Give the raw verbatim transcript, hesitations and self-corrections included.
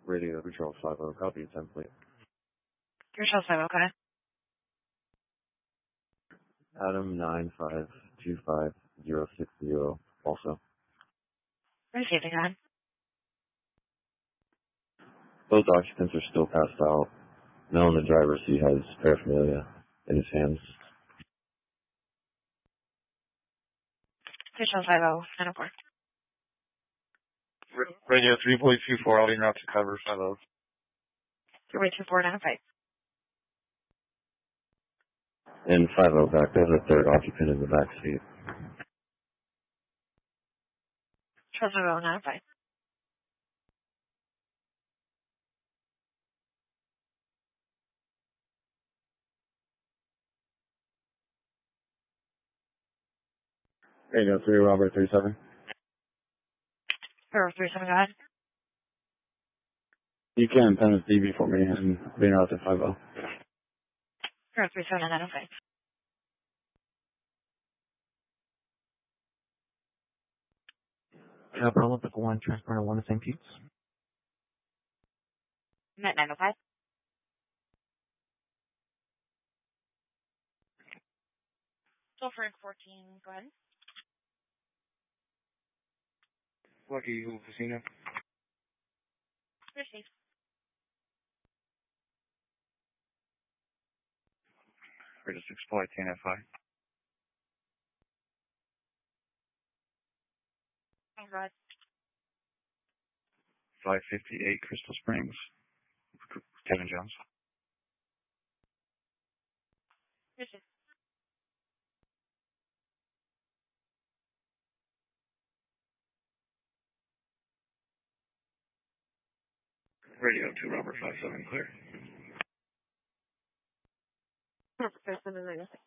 Radio Control five oh, copy your template. Control five, okay. Adam nine five two five zero six zero, also. Receiving on. Both occupants are still passed out. Male in the driver's seat has paraphernalia in his hands. Control five oh, nine oh four. Radio three point two four, I'll route to cover five oh. three point two four, nine oh five. And five oh back, there's a third occupant in the back seat. Control five oh, nine oh five. Radio three, Robert three seven. Zero three seven, go ahead. You can pen this D B for me and be route to five oh. Zero three seven, nine oh five. Capital Olympic one, Transponder one to Saint Pete's. Met nine oh five. Sulfur fourteen, go ahead. Lucky Eagle Casino. Receive. Radio six flight T N F I. Oh, go ahead. five fifty-eight Crystal Springs. Kevin Jones. Receive. Radio two, Robert five seven, clear. Perfect, nine oh six.